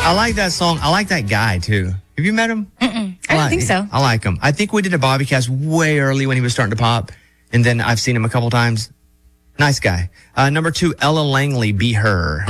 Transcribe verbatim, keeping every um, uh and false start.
I like that song. I like that guy, too. Have you met him? Mm-mm. I don't like, think so. I like him. I think we did a Bobbycast way early when he was starting to pop, and then I've seen him a couple times. Nice guy. Uh, number two, Ella Langley, Be Her.